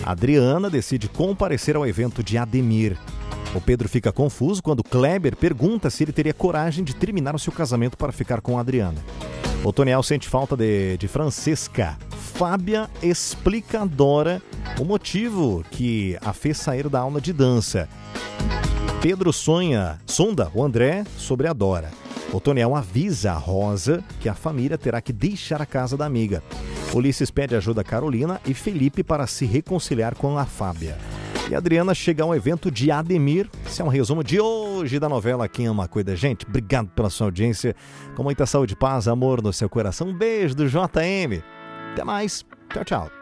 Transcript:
Adriana decide comparecer ao evento de Ademir. O Pedro fica confuso quando Kleber pergunta se ele teria coragem de terminar o seu casamento para ficar com a Adriana. O Toniel sente falta de Francesca. Fábia explica a Dora o motivo que a fez sair da aula de dança. Pedro sonda o André sobre a Dora. O Toniel avisa a Rosa que a família terá que deixar a casa da amiga. Ulisses pede ajuda a Carolina e Felipe para se reconciliar com a Fábia. E a Adriana chega ao evento de Ademir. Esse é um resumo de hoje da novela Quem Ama Cuida. Gente, obrigado pela sua audiência. Com muita saúde, paz, amor no seu coração. Um beijo do JM. Até mais. Tchau, tchau.